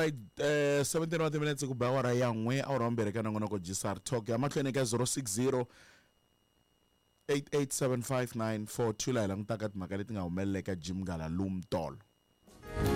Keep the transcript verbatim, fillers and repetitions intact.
right, uh, seventeen wa minutes ku ba wa ra ya nngwe a ora mbere kana ngona go G S R talk ya matlhene ka zero six zero eight eight seven five nine four two la lang takat makaleti nga umeleka Jim Gala Lumtolo.